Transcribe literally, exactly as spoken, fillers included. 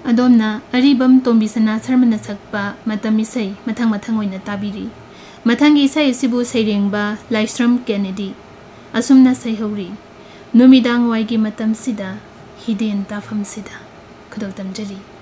ꯑꯗꯣꯝꯅ ꯑꯔꯤꯕꯝ ꯇꯣꯝꯕꯤ ꯁꯅꯥ ꯁꯔꯃꯅ ꯁꯛꯄ ꯃꯇꯝ ꯏꯁꯩ ꯃꯊꯪ ꯃꯊꯪ ꯑꯣꯏꯅ ꯇꯥꯕꯤꯔꯤ꯫ ꯃꯊꯪꯒꯤ ꯏꯁꯩ ꯑꯁꯤꯕꯨ ꯁꯩꯔꯦꯡꯕ ꯂꯥꯏꯁ꯭ꯔꯝ ꯀꯦꯅꯦꯗꯤ꯫ ꯑꯁꯨꯝꯅ ꯁꯩꯍꯧꯔꯤ ꯅꯨꯃꯤꯗꯥꯡ ꯋꯥꯏꯒꯤ ꯃꯇꯝꯁꯤꯗ ꯍꯤꯗꯦꯟ ꯇꯥꯐꯝꯁꯤꯗ꯫ ꯈꯨꯗꯣꯜ ꯇꯝꯖꯔꯤ꯫